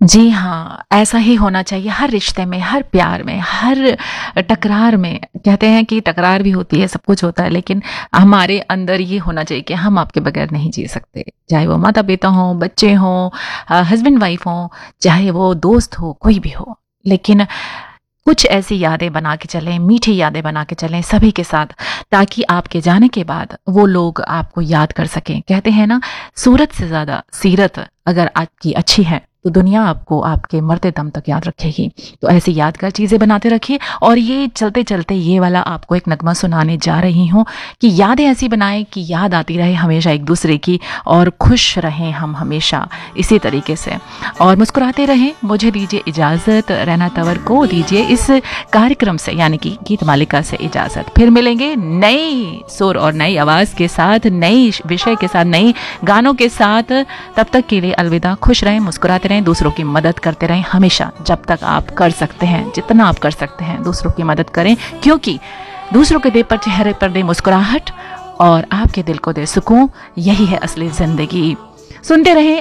जी हाँ, ऐसा ही होना चाहिए हर रिश्ते में, हर प्यार में, हर टकरार में। कहते हैं कि तकरार भी होती है, सब कुछ होता है, लेकिन हमारे अंदर ये होना चाहिए कि हम आपके बगैर नहीं जी सकते। चाहे वो माता-पिता हों, बच्चे हों, हस्बैंड वाइफ हों, चाहे वो दोस्त हो, कोई भी हो। लेकिन कुछ ऐसी यादें बना के चलें, मीठी यादें बना के चलें सभी के साथ, ताकि आपके जाने के बाद वो लोग आपको याद कर सकें। कहते हैं ना, सूरत से ज़्यादा सीरत अगर आपकी अच्छी है, तो दुनिया आपको आपके मरते दम तक याद रखेगी। तो ऐसी यादगार चीज़ें बनाते रखिए। और ये चलते-चलते ये वाला आपको एक नगमा सुनाने जा रही हूँ कि यादें ऐसी बनाएँ कि याद आती रहे हमेशा एक-दूसरे की, और खुश रहें हम हमेशा इसी तरीके से। और मुस्कुराते रहें। मुझे दीजिए इजाज़त, रैना तंवर को दीजिए इस कार्यक्रम से यानी कि गीत मालिका से इजाज़त। फिर मिलेंगे नई सुर और नई आवाज़ के साथ, नई विषय के साथ, नई गानों के साथ। तब तक के लिए अलविदा। खुश रहें, मुस्कुराते रहें, दूसरों की मदद करते रहें हमेशा, जब तक आप कर सकते हैं। जितना आप कर सकते हैं दूसरों की मदद करें, क्योंकि दूसरों के दे पर चेहरे पर दे मुस्कुराहट और आपके दिल को दे सुकून। यही है असली जिंदगी। सुनते रहें